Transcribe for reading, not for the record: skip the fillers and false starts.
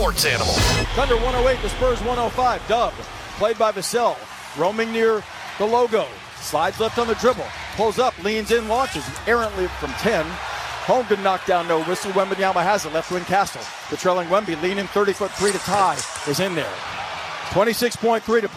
sports animal. Thunder 108, the Spurs 105. Dub, played by Vassell, roaming near the logo. Slides left on the dribble, pulls up, leans in, launches errantly from 10. Holmgren knocked down, no whistle. Wembanyama has it, left wing Castle. The trailing Wemby, leaning 30-foot three to tie, is in there. 26.3 to